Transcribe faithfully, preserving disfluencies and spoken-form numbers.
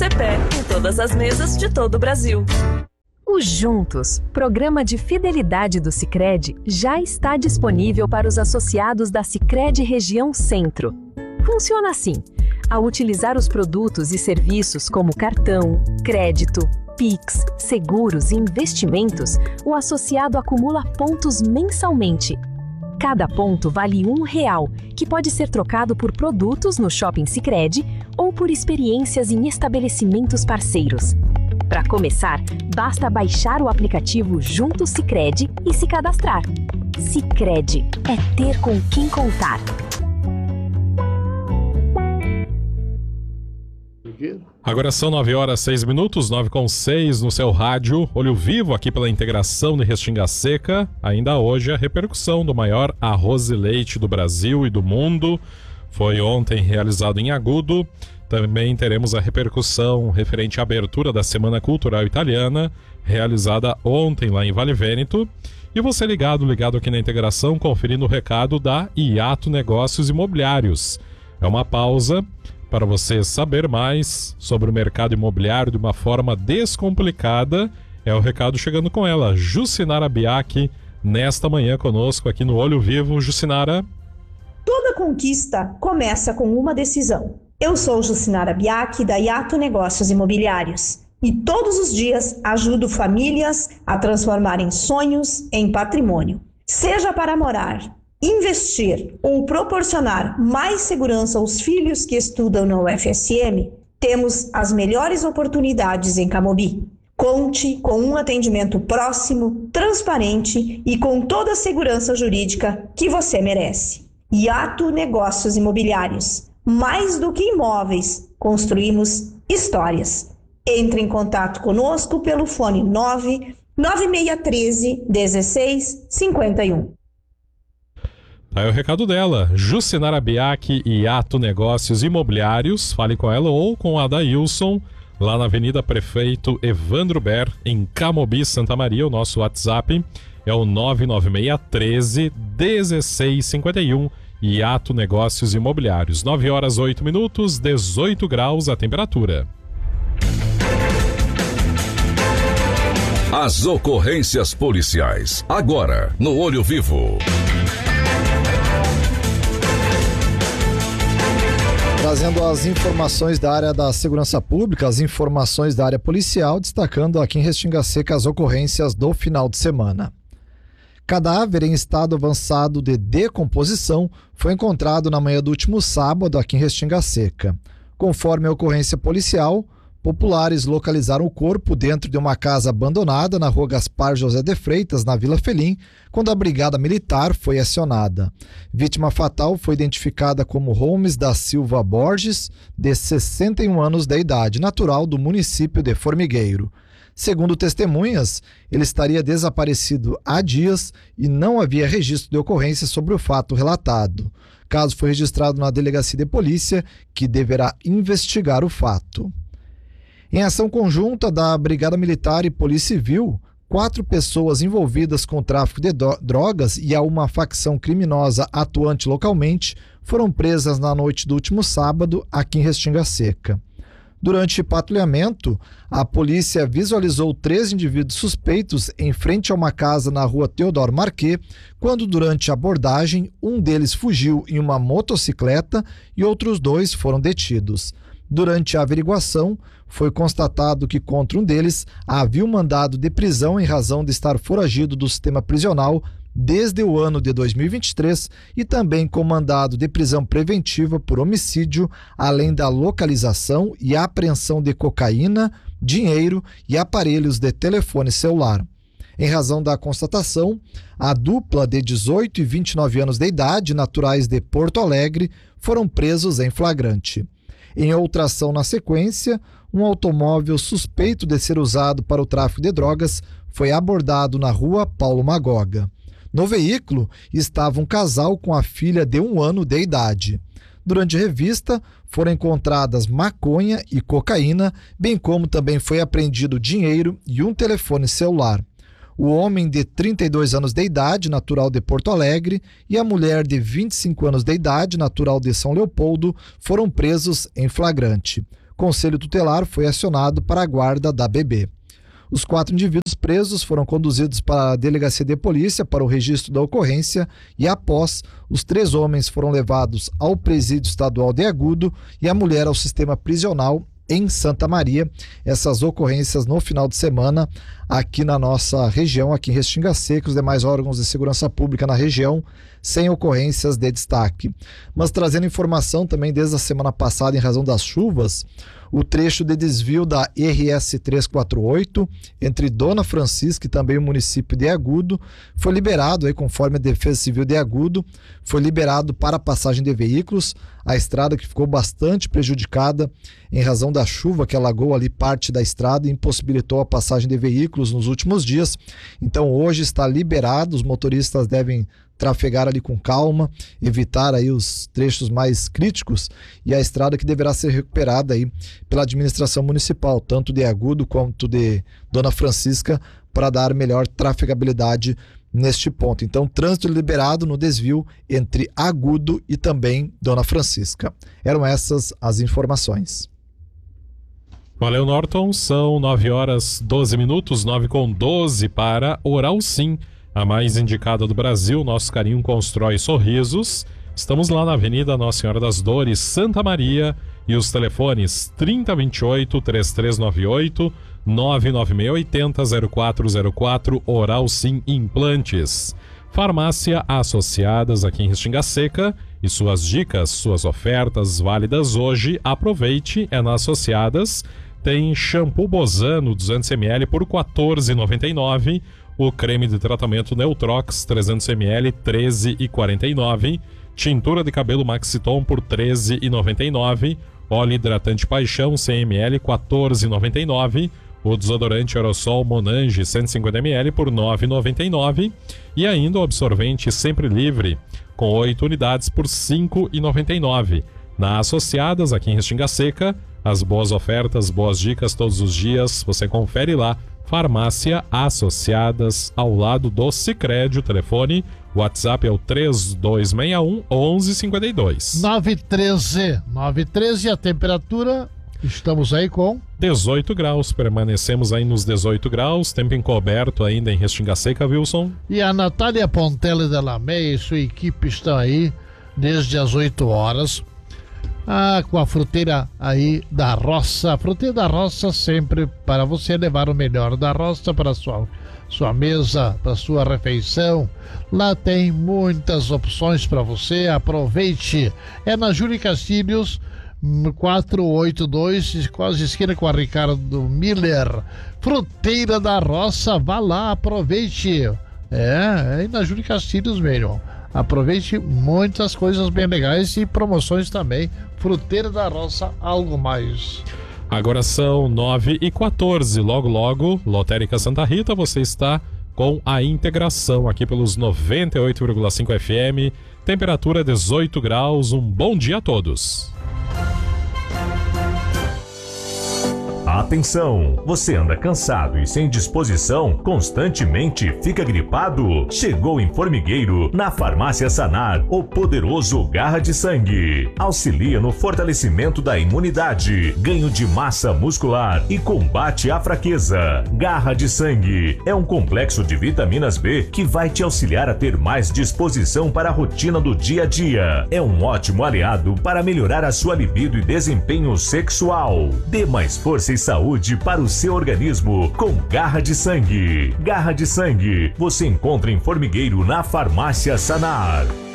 Cepé, em todas as mesas de todo o Brasil. O Juntos, programa de fidelidade do Sicredi, já está disponível para os associados da Sicredi Região Centro. Funciona assim: ao utilizar os produtos e serviços como cartão, crédito, Pix, seguros e investimentos, o associado acumula pontos mensalmente. Cada ponto vale um real, que pode ser trocado por produtos no Shopping Sicredi ou por experiências em estabelecimentos parceiros. Para começar, basta baixar o aplicativo Junto Sicredi e se cadastrar. Sicredi é ter com quem contar. Agora são nove horas e seis minutos, nove com seis no seu rádio, Olho Vivo aqui pela integração de Restinga Seca. Ainda hoje a repercussão do maior arroz e leite do Brasil e do mundo. Foi ontem realizado em Agudo. Também teremos a repercussão referente à abertura da Semana Cultural Italiana, realizada ontem lá em Vale Vêneto. E você ligado, ligado aqui na integração, conferindo o recado da Iato Negócios Imobiliários. É uma pausa para você saber mais sobre o mercado imobiliário de uma forma descomplicada. É o recado chegando com ela, Jucinara Biaki, nesta manhã conosco aqui no Olho Vivo. Jucinara. Toda conquista começa com uma decisão. Eu sou Jucinara Biaki, da Iato Negócios Imobiliários, e todos os dias ajudo famílias a transformarem sonhos em patrimônio. Seja para morar, investir ou proporcionar mais segurança aos filhos que estudam na U F S M, temos as melhores oportunidades em Camobi. Conte com um atendimento próximo, transparente e com toda a segurança jurídica que você merece. Iato Negócios Imobiliários. Mais do que imóveis, construímos histórias. Entre em contato conosco pelo fone nove nove seis um três um seis cinco um. Tá aí o recado dela, Jucinara Biaki e Iato Negócios Imobiliários. Fale com ela ou com a Adailson, lá na Avenida Prefeito Evandro Ber, em Camobi, Santa Maria. O nosso WhatsApp é o nove nove seis um três um seis cinco um. Iato Negócios Imobiliários. nove horas oito minutos, dezoito graus a temperatura. As ocorrências policiais, agora no Olho Vivo. Trazendo as informações da área da segurança pública, as informações da área policial, destacando aqui em Restinga Seca as ocorrências do final de semana. Cadáver em estado avançado de decomposição foi encontrado na manhã do último sábado aqui em Restinga Seca. Conforme a ocorrência policial, populares localizaram o corpo dentro de uma casa abandonada na rua Gaspar José de Freitas, na Vila Felim, quando a brigada militar foi acionada. Vítima fatal foi identificada como Holmes da Silva Borges, de sessenta e um anos de idade, natural do município de Formigueiro. Segundo testemunhas, ele estaria desaparecido há dias e não havia registro de ocorrência sobre o fato relatado. O caso foi registrado na Delegacia de Polícia, que deverá investigar o fato. Em ação conjunta da Brigada Militar e Polícia Civil, quatro pessoas envolvidas com o tráfico de drogas e a uma facção criminosa atuante localmente foram presas na noite do último sábado aqui em Restinga Seca. Durante patrulhamento, a polícia visualizou três indivíduos suspeitos em frente a uma casa na rua Teodoro Marquet, quando durante a abordagem um deles fugiu em uma motocicleta e outros dois foram detidos. Durante a averiguação, foi constatado que contra um deles havia um mandado de prisão em razão de estar foragido do sistema prisional desde o ano de dois mil e vinte e três e também com mandado de prisão preventiva por homicídio, além da localização e apreensão de cocaína, dinheiro e aparelhos de telefone celular. Em razão da constatação, a dupla de dezoito e vinte e nove anos de idade, naturais de Porto Alegre, foram presos em flagrante. Em outra ação na sequência, um automóvel suspeito de ser usado para o tráfico de drogas foi abordado na rua Paulo Magoga. No veículo estava um casal com a filha de um ano de idade. Durante a revista, foram encontradas maconha e cocaína, bem como também foi apreendido dinheiro e um telefone celular. O homem de trinta e dois anos de idade, natural de Porto Alegre, e a mulher de vinte e cinco anos de idade, natural de São Leopoldo, foram presos em flagrante. Conselho Tutelar foi acionado para a guarda da bebê. Os quatro indivíduos presos foram conduzidos para a delegacia de polícia para o registro da ocorrência e, após, os três homens foram levados ao presídio estadual de Agudo e a mulher ao sistema prisional em Santa Maria. Essas ocorrências no final de semana aqui na nossa região, aqui em Restinga Seca, os demais órgãos de segurança pública na região, sem ocorrências de destaque. Mas trazendo informação também desde a semana passada em razão das chuvas, o trecho de desvio da R S trezentos e quarenta e oito entre Dona Francisca e também o município de Agudo foi liberado, aí, conforme a Defesa Civil de Agudo, foi liberado para a passagem de veículos. A estrada que ficou bastante prejudicada em razão da chuva que alagou ali parte da estrada e impossibilitou a passagem de veículos nos últimos dias. Então hoje está liberado, os motoristas devem trafegar ali com calma, evitar aí os trechos mais críticos, e a estrada que deverá ser recuperada aí pela administração municipal, tanto de Agudo quanto de Dona Francisca, para dar melhor trafegabilidade neste ponto. Então, trânsito liberado no desvio entre Agudo e também Dona Francisca. Eram essas as informações. Valeu, Norton. São nove horas doze minutos, nove com doze para Oral Sim, a mais indicada do Brasil. Nosso carinho constrói sorrisos. Estamos lá na Avenida Nossa Senhora das Dores, Santa Maria, e os telefones trinta, vinte e oito, trinta e três noventa e oito, nove nove seis oito zero, zero quatro zero quatro. Oral Sim Implantes. Farmácia Associadas aqui em Restinga Seca, e suas dicas, suas ofertas válidas hoje, aproveite, é na Associadas. Tem shampoo Bozano duzentos mililitros por quatorze reais e noventa e nove centavos, o creme de tratamento Neutrox trezentos mililitros treze reais e quarenta e nove centavos, tintura de cabelo Maxiton por treze reais e noventa e nove centavos, óleo hidratante Paixão cem mililitros quatorze reais e noventa e nove centavos, o desodorante Aerosol Monange cento e cinquenta mililitros por nove reais e noventa e nove centavos, e ainda o absorvente Sempre Livre com oito unidades por cinco reais e noventa e nove centavos. Na Associadas, aqui em Restinga Seca, as boas ofertas, boas dicas todos os dias, você confere lá. Farmácia Associadas, ao lado do Sicredi. O telefone, o WhatsApp é o três dois seis um, onze cinquenta e dois. nove treze, nove treze, a temperatura, estamos aí com dezoito graus, permanecemos aí nos dezoito graus, tempo encoberto ainda em Restinga Seca, Wilson. E a Natália Pontelli de Lamé e sua equipe estão aí desde as oito horas. Ah, com a fruteira aí da roça. A fruteira da roça sempre para você levar o melhor da roça para sua sua mesa, para sua refeição. Lá tem muitas opções para você. Aproveite. É na Júlio Castilhos quatrocentos e oitenta e dois, quase esquina com a Ricardo Miller. Fruteira da roça, vá lá, aproveite. É, é na Júlio Castilhos mesmo. Aproveite muitas coisas bem legais e promoções também. Fruteira da Roça, algo mais. Agora são nove e quatorze. Logo, logo, Lotérica Santa Rita, você está com a integração aqui pelos noventa e oito vírgula cinco F M. Temperatura dezoito graus. Um bom dia a todos. Atenção! Você anda cansado e sem disposição? Constantemente fica gripado? Chegou em Formigueiro, na Farmácia Sanar, o poderoso Garra de Sangue. Auxilia no fortalecimento da imunidade, ganho de massa muscular e combate à fraqueza. Garra de Sangue é um complexo de vitaminas B que vai te auxiliar a ter mais disposição para a rotina do dia a dia. É um ótimo aliado para melhorar a sua libido e desempenho sexual. Dê mais força e saúde para o seu organismo com Garra de Sangue. Garra de Sangue você encontra em Formigueiro, na Farmácia Sanar.